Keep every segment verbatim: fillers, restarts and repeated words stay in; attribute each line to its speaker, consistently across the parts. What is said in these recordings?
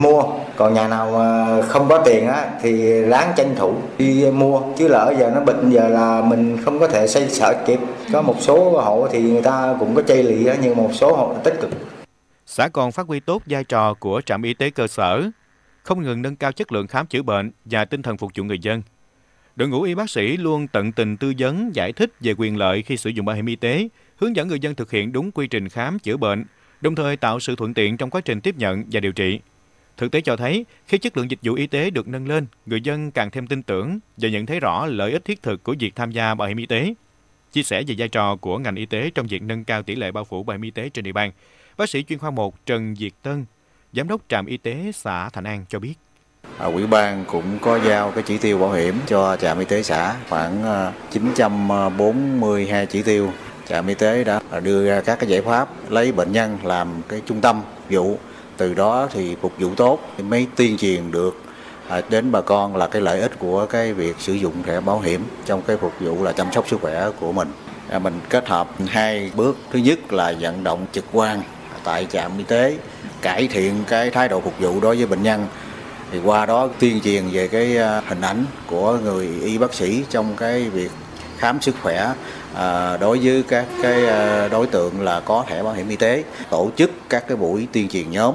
Speaker 1: mua, còn nhà nào mà không có tiền á thì ráng tranh thủ đi mua, chứ lỡ giờ nó bệnh giờ là mình không có thể xoay sở kịp. Có một số hộ thì người ta cũng có chây lì á, nhưng một số hộ tích cực.
Speaker 2: Xã còn phát huy tốt vai trò của trạm y tế cơ sở, không ngừng nâng cao chất lượng khám chữa bệnh và tinh thần phục vụ người dân. Đội ngũ y bác sĩ luôn tận tình tư vấn, giải thích về quyền lợi khi sử dụng bảo hiểm y tế, hướng dẫn người dân thực hiện đúng quy trình khám chữa bệnh, đồng thời tạo sự thuận tiện trong quá trình tiếp nhận và điều trị. Thực tế cho thấy, khi chất lượng dịch vụ y tế được nâng lên, người dân càng thêm tin tưởng và nhận thấy rõ lợi ích thiết thực của việc tham gia bảo hiểm y tế. Chia sẻ về vai trò của ngành y tế trong việc nâng cao tỷ lệ bao phủ bảo hiểm y tế trên địa bàn, bác sĩ chuyên khoa một Trần Việt Tân, giám đốc trạm y tế xã Thạnh An cho biết.
Speaker 3: À, Ủy ban cũng có giao cái chỉ tiêu bảo hiểm cho trạm y tế xã khoảng chín trăm bốn mươi hai chỉ tiêu. Trạm y tế đã đưa ra các cái giải pháp lấy bệnh nhân làm cái trung tâm phục vụ, từ đó thì phục vụ tốt mới tuyên truyền được đến bà con là cái lợi ích của cái việc sử dụng thẻ bảo hiểm trong cái phục vụ là chăm sóc sức khỏe của mình. À, mình kết hợp hai bước, thứ nhất là vận động trực quan tại trạm y tế, cải thiện cái thái độ phục vụ đối với bệnh nhân, thì qua đó tuyên truyền về cái hình ảnh của người y bác sĩ trong cái việc khám sức khỏe à, đối với các cái đối tượng là có thẻ bảo hiểm y tế, tổ chức các cái buổi tuyên truyền nhóm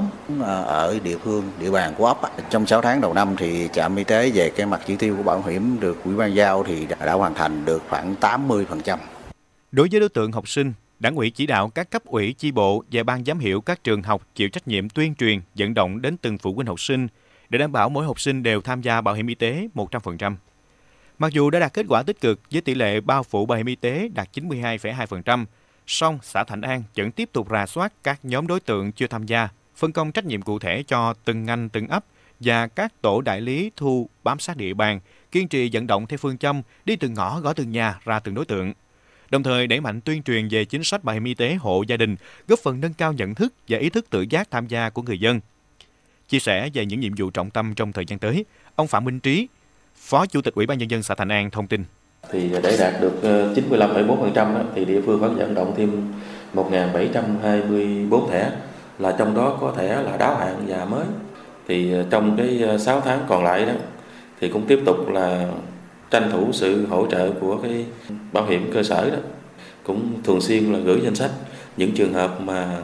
Speaker 3: ở địa phương, địa bàn của ấp. Trong sáu tháng đầu năm thì trạm y tế về cái mặt chỉ tiêu của bảo hiểm được Ủy ban giao thì đã hoàn thành được khoảng tám mươi phần trăm.
Speaker 2: Đối với đối tượng học sinh, Đảng ủy chỉ đạo các cấp ủy chi bộ và ban giám hiệu các trường học chịu trách nhiệm tuyên truyền, vận động đến từng phụ huynh học sinh để đảm bảo mỗi học sinh đều tham gia bảo hiểm y tế một trăm phần trăm. Mặc dù đã đạt kết quả tích cực với tỷ lệ bao phủ bảo hiểm y tế đạt chín mươi hai phẩy hai phần trăm, song xã Thạnh An vẫn tiếp tục rà soát các nhóm đối tượng chưa tham gia, phân công trách nhiệm cụ thể cho từng ngành từng ấp và các tổ đại lý thu bám sát địa bàn, kiên trì vận động theo phương châm đi từng ngõ gõ từng nhà ra từng đối tượng. Đồng thời đẩy mạnh tuyên truyền về chính sách bảo hiểm y tế hộ gia đình, góp phần nâng cao nhận thức và ý thức tự giác tham gia của người dân. Chia sẻ về những nhiệm vụ trọng tâm trong thời gian tới, ông Phạm Minh Trí, Phó Chủ tịch Ủy ban Nhân dân xã Thạnh An thông tin.
Speaker 4: Thì để đạt được chín mươi lăm phẩy bốn phần trăm thì địa phương phải vận động thêm một nghìn bảy trăm hai mươi tư thẻ, là trong đó có thẻ là đáo hạn và mới. Thì trong cái sáu tháng còn lại đó thì cũng tiếp tục là tranh thủ sự hỗ trợ của cái bảo hiểm cơ sở đó, cũng thường xuyên là gửi danh sách những trường hợp mà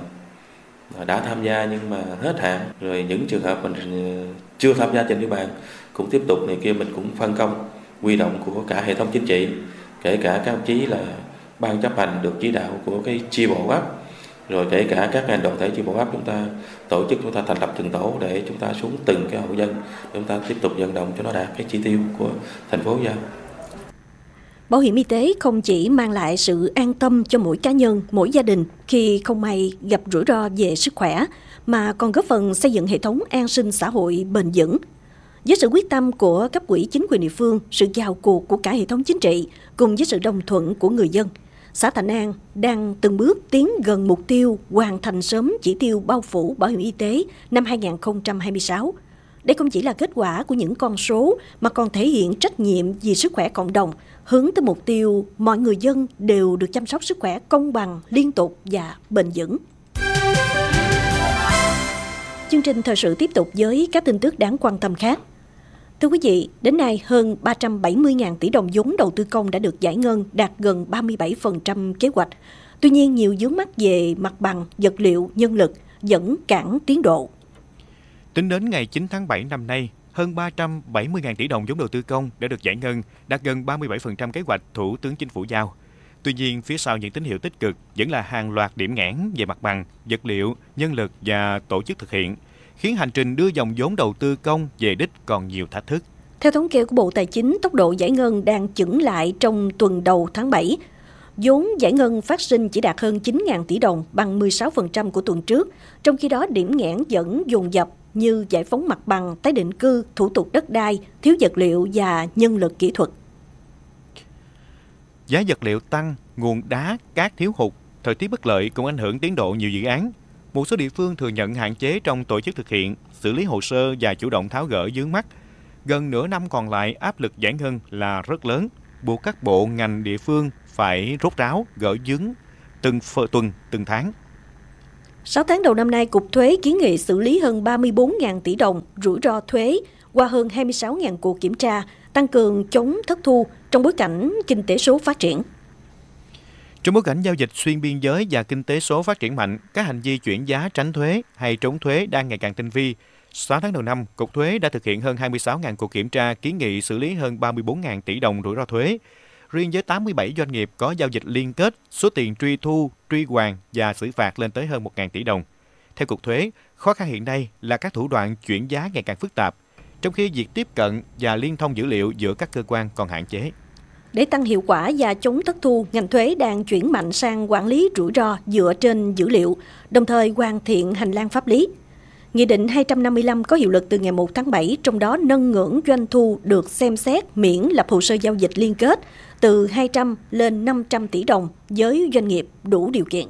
Speaker 4: đã tham gia nhưng mà hết hạn, rồi những trường hợp mình chưa tham gia trên địa bàn cũng tiếp tục này kia, mình cũng phân công huy động của cả hệ thống chính trị, kể cả các đồng chí là ban chấp hành được chỉ đạo của cái chi bộ ấp, rồi kể cả các ngành đoàn thể chi bộ ấp, chúng ta tổ chức, chúng ta thành lập từng tổ để chúng ta xuống từng cái hộ dân, chúng ta tiếp tục vận động cho nó đạt cái chỉ tiêu của thành phố giao.
Speaker 5: Bảo hiểm y tế không chỉ mang lại sự an tâm cho mỗi cá nhân, mỗi gia đình khi không may gặp rủi ro về sức khỏe, mà còn góp phần xây dựng hệ thống an sinh xã hội bền vững. Với sự quyết tâm của cấp ủy chính quyền địa phương, sự vào cuộc của cả hệ thống chính trị, cùng với sự đồng thuận của người dân, xã Thạnh An đang từng bước tiến gần mục tiêu hoàn thành sớm chỉ tiêu bao phủ bảo hiểm y tế năm hai nghìn không trăm hai mươi sáu. Đây không chỉ là kết quả của những con số mà còn thể hiện trách nhiệm vì sức khỏe cộng đồng, hướng tới mục tiêu mọi người dân đều được chăm sóc sức khỏe công bằng, liên tục và bền vững. Chương trình thời sự tiếp tục với các tin tức đáng quan tâm khác. Thưa quý vị, đến nay hơn ba trăm bảy mươi nghìn tỷ đồng vốn đầu tư công đã được giải ngân, đạt gần ba mươi bảy phần trăm kế hoạch. Tuy nhiên, nhiều vướng mắc về mặt bằng, vật liệu, nhân lực vẫn cản tiến độ.
Speaker 2: Tính đến ngày chín tháng bảy năm nay, hơn ba trăm bảy mươi nghìn tỷ đồng vốn đầu tư công đã được giải ngân, đạt gần ba mươi bảy phần trăm kế hoạch Thủ tướng Chính phủ giao. Tuy nhiên, phía sau những tín hiệu tích cực vẫn là hàng loạt điểm nghẽn về mặt bằng, vật liệu, nhân lực và tổ chức thực hiện, khiến hành trình đưa dòng vốn đầu tư công về đích còn nhiều thách thức.
Speaker 5: Theo thống kê của Bộ Tài chính, tốc độ giải ngân đang chững lại trong tuần đầu tháng bảy. Vốn giải ngân phát sinh chỉ đạt hơn chín nghìn tỷ đồng, bằng mười sáu phần trăm của tuần trước, trong khi đó điểm nghẽn vẫn dồn dập như giải phóng mặt bằng, tái định cư, thủ tục đất đai, thiếu vật liệu và nhân lực kỹ thuật.
Speaker 2: Giá vật liệu tăng, nguồn đá, cát thiếu hụt, thời tiết bất lợi cũng ảnh hưởng tiến độ nhiều dự án. Một số địa phương thừa nhận hạn chế trong tổ chức thực hiện, xử lý hồ sơ và chủ động tháo gỡ vướng mắc. Gần nửa năm còn lại, áp lực giải ngân là rất lớn, buộc các bộ ngành địa phương phải rốt ráo gỡ vướng từng tuần, từng tháng.
Speaker 5: sáu tháng đầu năm nay, Cục Thuế kiến nghị xử lý hơn ba mươi bốn nghìn tỷ đồng rủi ro thuế qua hơn hai mươi sáu nghìn cuộc kiểm tra, tăng cường chống thất thu trong bối cảnh kinh tế số phát triển.
Speaker 2: Trong bối cảnh giao dịch xuyên biên giới và kinh tế số phát triển mạnh, các hành vi chuyển giá tránh thuế hay trốn thuế đang ngày càng tinh vi. sáu tháng đầu năm, Cục Thuế đã thực hiện hơn hai mươi sáu nghìn cuộc kiểm tra, kiến nghị xử lý hơn ba mươi bốn nghìn tỷ đồng rủi ro thuế. Riêng với tám mươi bảy doanh nghiệp có giao dịch liên kết, số tiền truy thu, truy hoàn và xử phạt lên tới hơn một nghìn tỷ đồng. Theo Cục Thuế, khó khăn hiện nay là các thủ đoạn chuyển giá ngày càng phức tạp, trong khi việc tiếp cận và liên thông dữ liệu giữa các cơ quan còn hạn chế.
Speaker 5: Để tăng hiệu quả và chống thất thu, ngành thuế đang chuyển mạnh sang quản lý rủi ro dựa trên dữ liệu, đồng thời hoàn thiện hành lang pháp lý. Nghị định hai trăm năm mươi lăm có hiệu lực từ ngày một tháng bảy, trong đó nâng ngưỡng doanh thu được xem xét miễn lập hồ sơ giao dịch liên kết từ hai trăm lên năm trăm tỷ đồng với doanh nghiệp đủ điều kiện.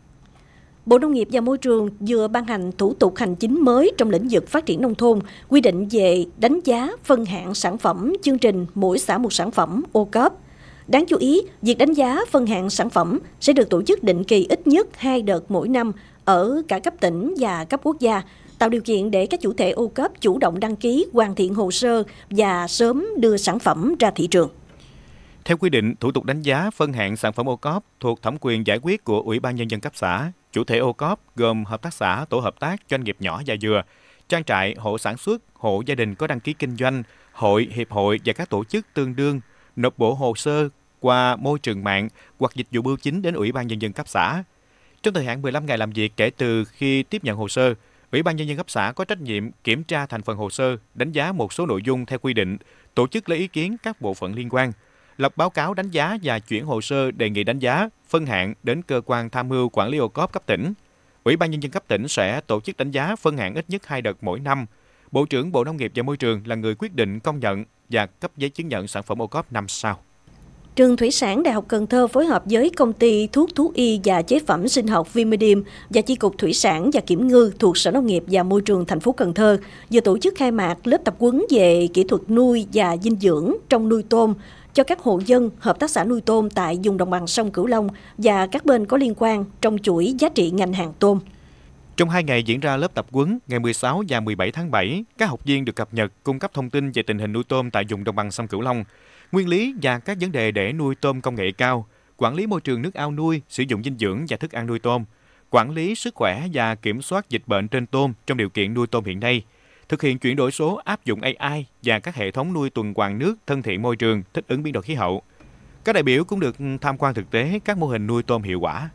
Speaker 5: Bộ Nông nghiệp và Môi trường vừa ban hành thủ tục hành chính mới trong lĩnh vực phát triển nông thôn, quy định về đánh giá phân hạng sản phẩm chương trình mỗi xã một sản phẩm ô cốp. Đáng chú ý, việc đánh giá phân hạng sản phẩm sẽ được tổ chức định kỳ ít nhất hai đợt mỗi năm ở cả cấp tỉnh và cấp quốc gia, tạo điều kiện để các chủ thể ô cốp chủ động đăng ký, hoàn thiện hồ sơ và sớm đưa sản phẩm ra thị trường.
Speaker 2: Theo quy định, thủ tục đánh giá phân hạng sản phẩm ô cốp thuộc thẩm quyền giải quyết của Ủy ban Nhân dân cấp xã. Chủ thể ô cốp gồm hợp tác xã, tổ hợp tác, doanh nghiệp nhỏ và vừa, trang trại, hộ sản xuất, hộ gia đình có đăng ký kinh doanh, hội, hiệp hội và các tổ chức tương đương nộp bộ hồ sơ qua môi trường mạng hoặc dịch vụ bưu chính đến Ủy ban Nhân dân cấp xã. Trong thời hạn mười lăm ngày làm việc kể từ khi tiếp nhận hồ sơ, Ủy ban Nhân dân cấp xã có trách nhiệm kiểm tra thành phần hồ sơ, đánh giá một số nội dung theo quy định, tổ chức lấy ý kiến các bộ phận liên quan, lập báo cáo đánh giá và chuyển hồ sơ đề nghị đánh giá, phân hạng đến cơ quan tham mưu quản lý ô cốp cấp tỉnh. Ủy ban Nhân dân cấp tỉnh sẽ tổ chức đánh giá phân hạng ít nhất hai đợt mỗi năm. Bộ trưởng Bộ Nông nghiệp và Môi trường là người quyết định công nhận và cấp giấy chứng nhận sản phẩm ô cốp năm sau.
Speaker 5: Trường Thủy sản Đại học Cần Thơ phối hợp với công ty thuốc thú y và chế phẩm sinh học Vimidim và chi cục Thủy sản và Kiểm ngư thuộc Sở Nông nghiệp và Môi trường thành phố Cần Thơ vừa tổ chức khai mạc lớp tập huấn về kỹ thuật nuôi và dinh dưỡng trong nuôi tôm cho các hộ dân, hợp tác xã nuôi tôm tại vùng đồng bằng sông Cửu Long và các bên có liên quan trong chuỗi giá trị ngành hàng tôm.
Speaker 2: Trong hai ngày diễn ra lớp tập huấn, ngày mười sáu và mười bảy tháng bảy, các học viên được cập nhật, cung cấp thông tin về tình hình nuôi tôm tại vùng đồng bằng sông Cửu Long, nguyên lý và các vấn đề để nuôi tôm công nghệ cao, quản lý môi trường nước ao nuôi, sử dụng dinh dưỡng và thức ăn nuôi tôm, quản lý sức khỏe và kiểm soát dịch bệnh trên tôm trong điều kiện nuôi tôm hiện nay, thực hiện chuyển đổi số áp dụng a i và các hệ thống nuôi tuần hoàn nước thân thiện môi trường, thích ứng biến đổi khí hậu. Các đại biểu cũng được tham quan thực tế các mô hình nuôi tôm hiệu quả.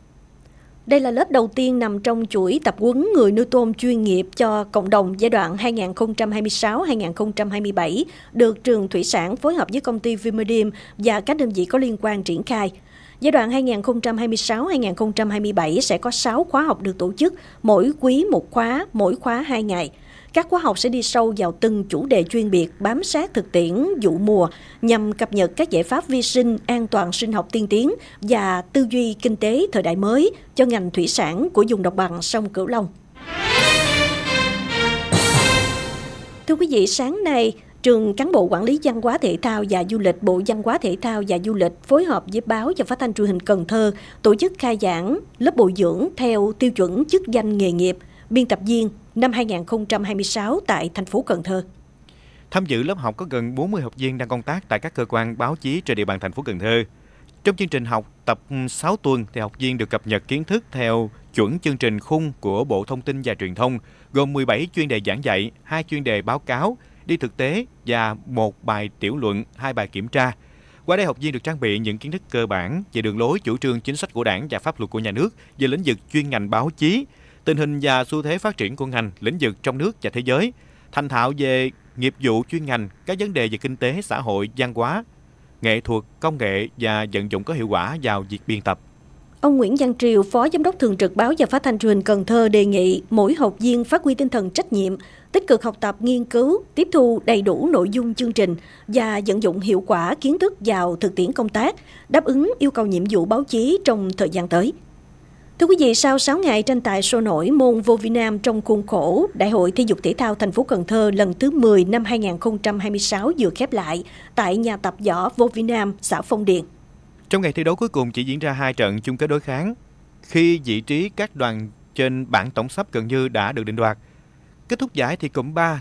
Speaker 5: Đây là lớp đầu tiên nằm trong chuỗi tập huấn người nuôi tôm chuyên nghiệp cho cộng đồng giai đoạn hai nghìn không trăm hai mươi sáu đến hai nghìn không trăm hai mươi bảy, được Trường Thủy sản phối hợp với công ty Vimidim và các đơn vị có liên quan triển khai. Giai đoạn hai nghìn không trăm hai mươi sáu đến hai nghìn không trăm hai mươi bảy sẽ có sáu khóa học được tổ chức, mỗi quý một khóa, mỗi khóa hai ngày. Các khóa học sẽ đi sâu vào từng chủ đề chuyên biệt, bám sát thực tiễn vụ mùa nhằm cập nhật các giải pháp vi sinh, an toàn sinh học tiên tiến và tư duy kinh tế thời đại mới cho ngành thủy sản của vùng đồng bằng sông Cửu Long. Thưa quý vị, sáng nay, Trường Cán bộ Quản lý Văn hóa Thể thao và Du lịch, Bộ Văn hóa Thể thao và Du lịch phối hợp với Báo và Phát thanh Truyền hình Cần Thơ tổ chức khai giảng lớp bồi dưỡng theo tiêu chuẩn chức danh nghề nghiệp biên tập viên năm hai nghìn không trăm hai mươi sáu tại thành phố Cần Thơ.
Speaker 2: Tham dự lớp học có gần bốn mươi học viên đang công tác tại các cơ quan báo chí trên địa bàn thành phố Cần Thơ. Trong chương trình học tập sáu tuần thì học viên được cập nhật kiến thức theo chuẩn chương trình khung của Bộ Thông tin và Truyền thông, gồm mười bảy chuyên đề giảng dạy, hai chuyên đề báo cáo, đi thực tế và một bài tiểu luận, hai bài kiểm tra. Qua đây học viên được trang bị những kiến thức cơ bản về đường lối, chủ trương, chính sách của Đảng và pháp luật của nhà nước về lĩnh vực chuyên ngành báo chí, tình hình và xu thế phát triển của ngành, lĩnh vực trong nước và thế giới, thành thạo về nghiệp vụ chuyên ngành, các vấn đề về kinh tế, xã hội, văn hóa, nghệ thuật, công nghệ và vận dụng có hiệu quả vào việc biên tập.
Speaker 5: Ông Nguyễn Văn Triều, Phó Giám đốc Thường trực Báo và Phát thanh Truyền hình Cần Thơ đề nghị mỗi học viên phát huy tinh thần trách nhiệm, tích cực học tập, nghiên cứu, tiếp thu đầy đủ nội dung chương trình và vận dụng hiệu quả kiến thức vào thực tiễn công tác, đáp ứng yêu cầu nhiệm vụ báo chí trong thời gian tới. Thưa quý vị, sau sáu ngày tranh tài sôi nổi môn vô vi nam trong khuôn khổ Đại hội Thể dục Thể thao thành phố Cần Thơ lần thứ mười năm hai nghìn không trăm hai mươi sáu vừa khép lại tại nhà tập võ vô vi nam, xã Phong Điền.
Speaker 2: Trong ngày thi đấu cuối cùng chỉ diễn ra hai trận chung kết đối kháng. Khi vị trí các đoàn trên bảng tổng sắp gần như đã được định đoạt. Kết thúc giải thì cụm ba